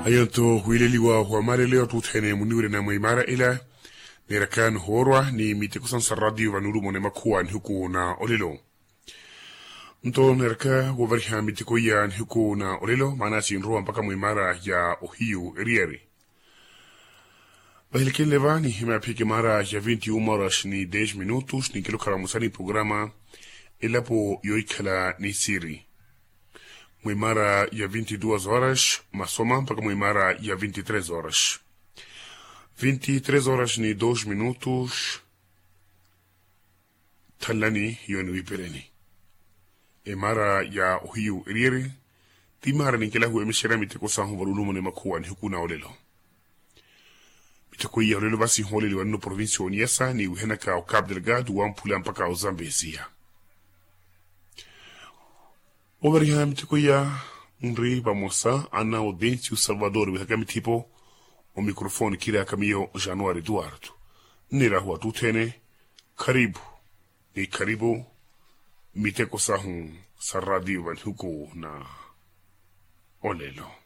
ayanto huileliwa huamaleleo tutene muniwire na muimara ila nerakan horwa ni mitikusan saradi wa nuru mone makuwa nhuku na olilo nto neraka wavarha mitikoya nhuku na olilo maana sinruwa mpaka muimara ya ohiu erieri bahilike leva ni hima pike mara ya 21 horas ni 10 minutos ni kilo karamusani programa ila po yoikala ni siri muimara ya 22 horas masoma mpaka muimara ya 23 horas 23 horas ni 2 minutos talani yonu ipeleni mara ya ohiu erieri ti mara ni kila huwe mishira miteko sahu varulumu ne makuwa ni hukuna olelo miteko iya olelo basi holeli wanino provinsi oniesa ni uhenaka o Cabo Delgado wampula mpaka o Zambezia Overiha mitikoya unri bamosa ana Audencio Salvador wihaka mitipo o mikrofoni kila kamio Januari Eduardo nira huwa tutene karibu miteko sahu saradi van huko na olelo